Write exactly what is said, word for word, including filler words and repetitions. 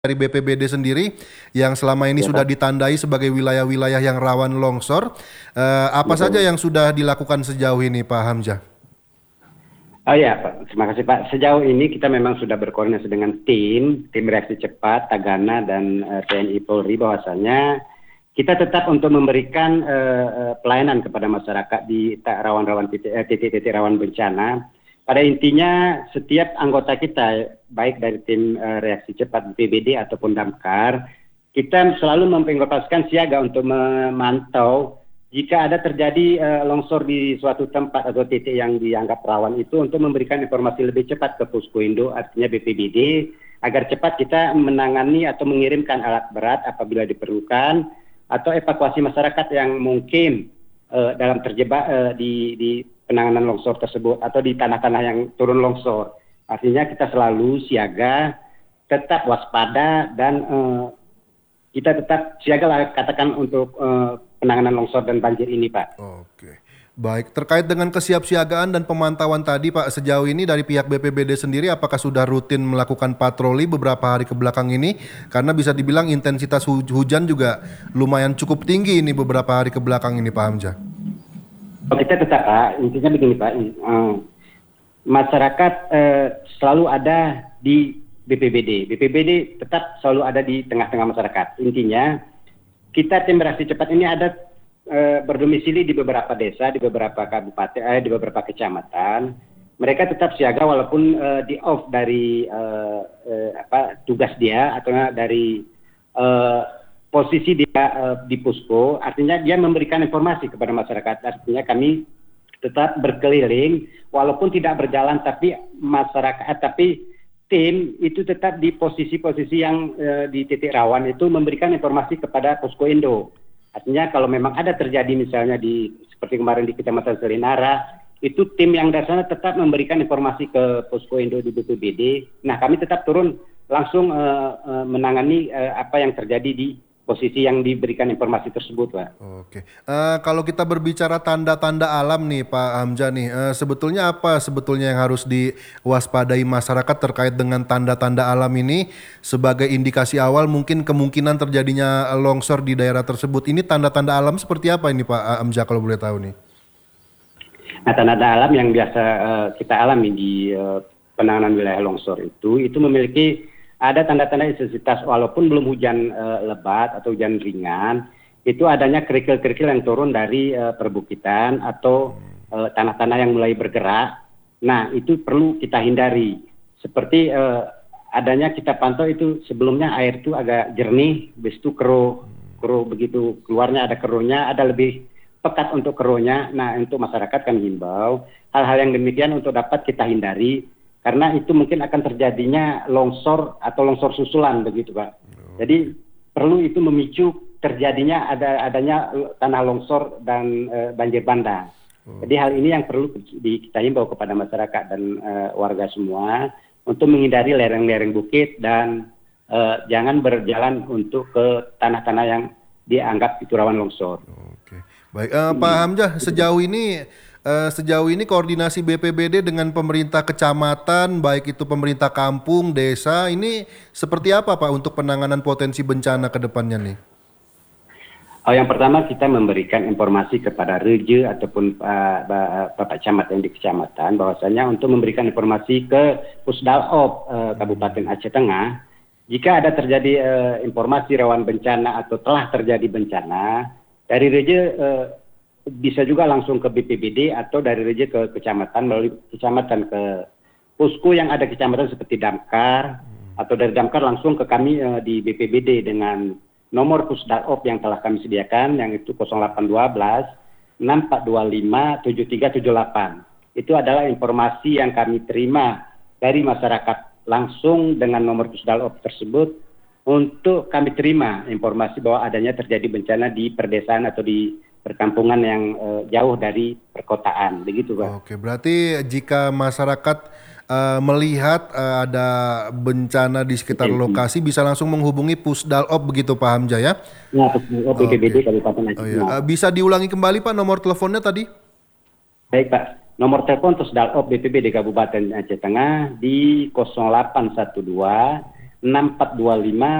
dari B P B D sendiri yang selama ini Ya sudah Pak, ditandai sebagai wilayah-wilayah yang rawan longsor. Eh, apa saja betul. yang sudah dilakukan sejauh ini, Pak Hamzah? Oh ya Pak, terima kasih Pak. Sejauh ini kita memang sudah berkoordinasi dengan tim, tim reaksi cepat, Tagana dan uh, T N I Polri bahwasanya kita tetap untuk memberikan uh, uh, pelayanan kepada masyarakat di ta- rawan-rawan titik- eh, titik-titik rawan bencana. Pada intinya setiap anggota kita, baik dari tim uh, reaksi cepat B P B D ataupun Damkar, kita selalu menginformasikan siaga untuk memantau jika ada terjadi uh, longsor di suatu tempat atau titik yang dianggap rawan itu untuk memberikan informasi lebih cepat ke Posko Indo, artinya B P B D, agar cepat kita menangani atau mengirimkan alat berat apabila diperlukan, atau evakuasi masyarakat yang mungkin uh, dalam terjebak uh, di, di penanganan longsor tersebut atau di tanah-tanah yang turun longsor. Artinya kita selalu siaga, tetap waspada, dan uh, kita tetap siaga lah katakan untuk uh, penanganan longsor dan banjir ini, Pak. Oke. Baik, terkait dengan kesiapsiagaan dan pemantauan tadi Pak, sejauh ini dari pihak B P B D sendiri apakah sudah rutin melakukan patroli beberapa hari ke belakang ini? Karena bisa dibilang intensitas hu- hujan juga lumayan cukup tinggi ini beberapa hari ke belakang ini, Pak Hamzah. Oh, kita tetap, Pak, intinya begini, Pak. Uh, masyarakat uh, selalu ada di B P B D. B P B D tetap selalu ada di tengah-tengah masyarakat. Intinya, kita tim reaksi cepat ini ada e, berdomisili di beberapa desa, di beberapa kabupaten, eh, di beberapa kecamatan. Mereka tetap siaga walaupun e, di off dari e, e, apa tugas dia atau dari e, posisi dia e, di Pusko. Artinya dia memberikan informasi kepada masyarakat. Artinya kami tetap berkeliling walaupun tidak berjalan, tapi masyarakat, tapi tim itu tetap di posisi-posisi yang e, di titik rawan itu memberikan informasi kepada Posko Indo. Artinya kalau memang ada terjadi misalnya di seperti kemarin di Kecamatan Selinara, itu tim yang dari sana tetap memberikan informasi ke Posko Indo di B P B D. Nah, kami tetap turun langsung e, e, menangani e, apa yang terjadi di posisi yang diberikan informasi tersebut, Pak. Oke, Eh, kalau kita berbicara tanda-tanda alam nih Pak Hamzah nih, eh, sebetulnya apa sebetulnya yang harus diwaspadai masyarakat terkait dengan tanda-tanda alam ini sebagai indikasi awal mungkin kemungkinan terjadinya longsor di daerah tersebut. Ini tanda-tanda alam seperti apa ini Pak Hamzah kalau boleh tahu nih? Nah, tanda-tanda alam yang biasa uh, kita alami di uh, penanganan wilayah longsor itu, itu memiliki ada tanda-tanda intensitas walaupun belum hujan uh, lebat atau hujan ringan, itu adanya kerikil-kerikil yang turun dari uh, perbukitan atau uh, tanah-tanah yang mulai bergerak. Nah, itu perlu kita hindari. Seperti uh, adanya kita pantau itu sebelumnya air itu agak jernih, habis itu keruh, keruh begitu keluarnya ada keruhnya, ada lebih pekat untuk keruhnya. Nah, untuk masyarakat kami himbau hal-hal yang demikian untuk dapat kita hindari karena itu mungkin akan terjadinya longsor atau longsor susulan begitu, Pak. Jadi perlu itu memicu terjadinya ada adanya tanah longsor dan e, banjir bandang. Jadi hal ini yang perlu di, kita himbau kepada masyarakat dan e, warga semua untuk menghindari lereng-lereng bukit dan e, jangan berjalan untuk ke tanah-tanah yang dianggap itu rawan longsor. Oke, baik eh, Pak Hamzah, sejauh ini eh, sejauh ini koordinasi B P B D dengan pemerintah kecamatan, baik itu pemerintah kampung, desa, ini seperti apa Pak untuk penanganan potensi bencana ke depannya nih? Oh, yang pertama kita memberikan informasi kepada reje ataupun uh, Bapak Camat yang di kecamatan bahwasanya untuk memberikan informasi ke Pusdalop uh, Kabupaten Aceh Tengah jika ada terjadi uh, informasi rawan bencana atau telah terjadi bencana dari reje uh, bisa juga langsung ke B P B D atau dari reje ke kecamatan melalui kecamatan ke posko yang ada kecamatan seperti Damkar atau dari Damkar langsung ke kami uh, di B P B D dengan nomor Pusdalop yang telah kami sediakan yang itu nol delapan satu dua enam empat dua lima tujuh tiga tujuh delapan. Itu adalah informasi yang kami terima dari masyarakat langsung dengan nomor Pusdalop tersebut untuk kami terima informasi bahwa adanya terjadi bencana di perdesaan atau di perkampungan yang uh, jauh dari perkotaan, begitu Pak. Oke, berarti jika masyarakat eh, melihat eh, ada bencana di sekitar Potensi. lokasi bisa langsung menghubungi Pusdalop begitu Pak Hamzah ya? Ya, Pusdalop B P B D Oke. Kabupaten Aceh Oh ya, Tengah. Eh, bisa diulangi kembali Pak nomor teleponnya tadi? Baik Pak, nomor telepon Pusdalop B P B D Kabupaten Aceh Tengah di nol delapan satu dua enam empat dua lima